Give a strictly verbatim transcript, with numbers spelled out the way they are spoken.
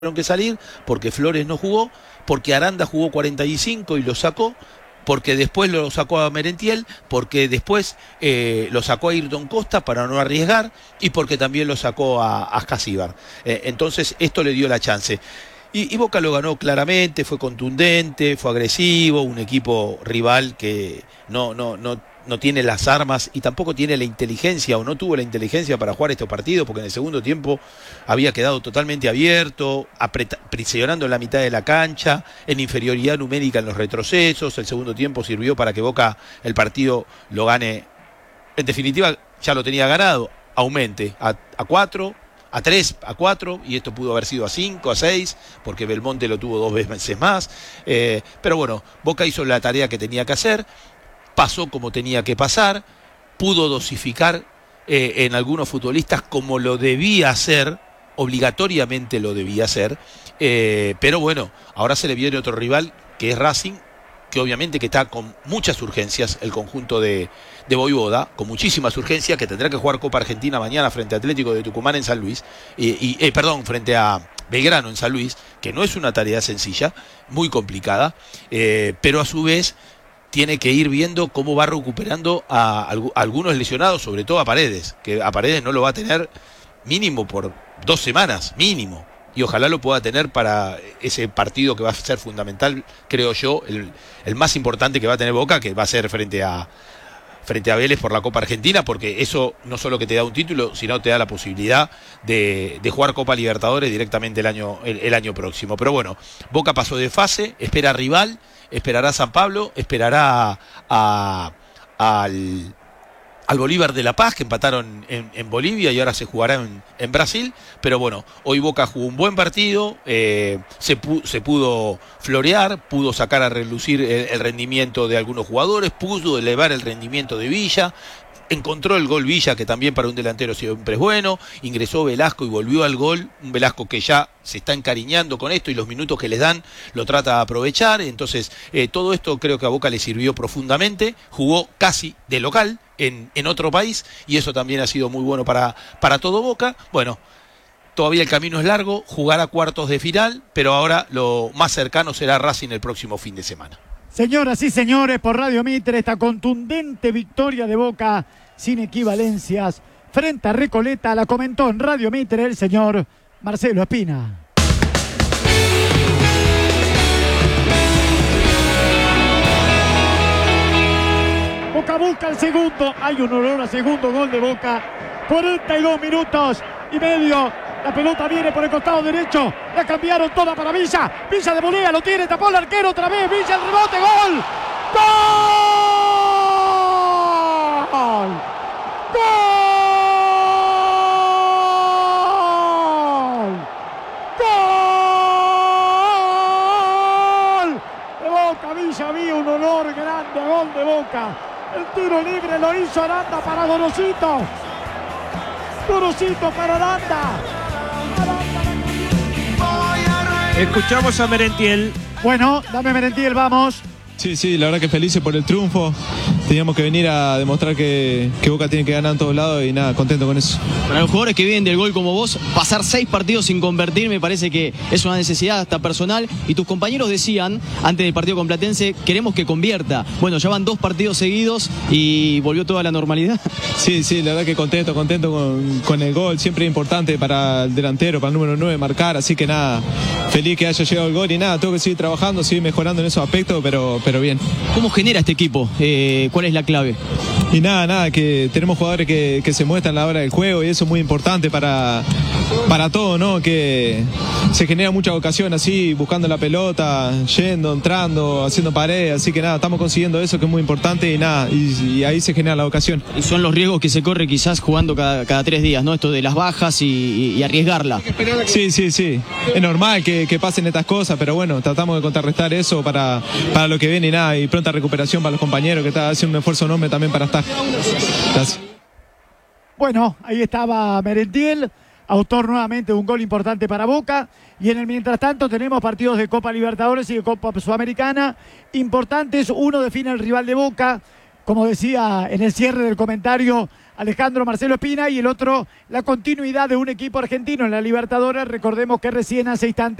tuvieron que salir, porque Flores no jugó, porque Aranda jugó cuarenta y cinco y lo sacó, porque después lo sacó a Merentiel, porque después eh, lo sacó a Ayrton Costa para no arriesgar, y porque también lo sacó a, a Jasíbar. Eh, entonces esto le dio la chance. Y, y Boca lo ganó claramente, fue contundente, fue agresivo, un equipo rival que no, no, no, no tiene las armas y tampoco tiene la inteligencia o no tuvo la inteligencia para jugar estos partidos, porque en el segundo tiempo había quedado totalmente abierto, apreta, presionando en la mitad de la cancha, en inferioridad numérica en los retrocesos. El segundo tiempo sirvió para que Boca el partido lo gane. En definitiva, ya lo tenía ganado, aumente a, a cuatro. A tres, a cuatro, y esto pudo haber sido a cinco, a seis, porque Belmonte lo tuvo dos veces más. Eh, pero bueno, Boca hizo la tarea que tenía que hacer, pasó como tenía que pasar, pudo dosificar eh, en algunos futbolistas como lo debía hacer, obligatoriamente lo debía hacer. Eh, pero bueno, ahora se le viene otro rival, que es Racing, que obviamente que está con muchas urgencias, el conjunto de, de Voivoda, con muchísimas urgencias, que tendrá que jugar Copa Argentina mañana frente a Atlético de Tucumán en San Luis, y, y eh, perdón, frente a Belgrano en San Luis, que no es una tarea sencilla, muy complicada, eh, pero a su vez tiene que ir viendo cómo va recuperando a, a, a algunos lesionados, sobre todo a Paredes, que a Paredes no lo va a tener mínimo por dos semanas, mínimo. Y ojalá lo pueda tener para ese partido que va a ser fundamental, creo yo, el, el más importante que va a tener Boca, que va a ser frente a frente a Vélez por la Copa Argentina, porque eso no solo que te da un título, sino te da la posibilidad de, de jugar Copa Libertadores directamente el año, el, el año próximo. Pero bueno, Boca pasó de fase, espera rival, esperará a San Pablo, esperará a, a, al... al Bolívar de La Paz, que empataron en, en Bolivia y ahora se jugará en, en Brasil. Pero bueno, hoy Boca jugó un buen partido, eh, se, pu se pudo florear, pudo sacar a relucir el, el rendimiento de algunos jugadores, pudo elevar el rendimiento de Villa, encontró el gol Villa, que también para un delantero siempre es bueno, ingresó Velasco y volvió al gol, un Velasco que ya se está encariñando con esto y los minutos que les dan lo trata de aprovechar. Entonces eh, todo esto creo que a Boca le sirvió profundamente, jugó casi de local en, en otro país, y eso también ha sido muy bueno para, para todo Boca. Bueno, todavía el camino es largo, jugará cuartos de final, pero ahora lo más cercano será Racing el próximo fin de semana. Señoras y señores, por Radio Mitre, esta contundente victoria de Boca sin equivalencias frente a Recoleta la comentó en Radio Mitre el señor Marcelo Espina. Boca busca el segundo, hay un olor a segundo gol de Boca, cuarenta y dos minutos y medio. La pelota viene por el costado derecho. La cambiaron toda para Villa. Villa de volea, lo tiene, tapó el arquero otra vez. Villa, el rebote, gol. ¡Gol! ¡Gol! ¡Gol! De Boca, Villa, había un olor grande a gol de Boca. El tiro libre lo hizo Aranda para Gorosito. Gorosito para Aranda. Escuchamos a Merentiel. Bueno, dame Merentiel, vamos. Sí, sí, la verdad que felices por el triunfo. Teníamos que venir a demostrar que, que Boca tiene que ganar en todos lados y nada, contento con eso. Para los jugadores que vienen del gol como vos, pasar seis partidos sin convertir me parece que es una necesidad hasta personal. Y tus compañeros decían, antes del partido con Platense, queremos que convierta. Bueno, ya van dos partidos seguidos y volvió toda la normalidad. Sí, sí, la verdad que contento, contento con, con el gol. Siempre es importante para el delantero, para el número nueve marcar. Así que nada, feliz que haya llegado el gol y nada, tengo que seguir trabajando, seguir mejorando en esos aspectos, pero, pero bien. ¿Cómo genera este equipo? Eh, ¿Cuál es la clave? Y nada, nada, que tenemos jugadores que, que se muestran a la hora del juego y eso es muy importante para, para todo, ¿no? Que se genera mucha ocasión así, buscando la pelota, yendo, entrando, haciendo pared, así que nada, estamos consiguiendo eso que es muy importante y nada, y, y ahí se genera la ocasión. Y son los riesgos que se corre quizás jugando cada, cada tres días, ¿no? Esto de las bajas y, y, y arriesgarla. Sí, sí, sí, es normal que, que pasen estas cosas, pero bueno, tratamos de contrarrestar eso para, para lo que viene y nada, y pronta recuperación para los compañeros que están haciendo un esfuerzo enorme también para estar. Gracias. Bueno, ahí estaba Merentiel, autor nuevamente de un gol importante para Boca. Y en el mientras tanto tenemos partidos de Copa Libertadores y de Copa Sudamericana importantes. Uno define el rival de Boca. Como decía en el cierre del comentario Alejandro Marcelo Espina, y el otro la continuidad de un equipo argentino en la Libertadores. Recordemos que recién hace instantes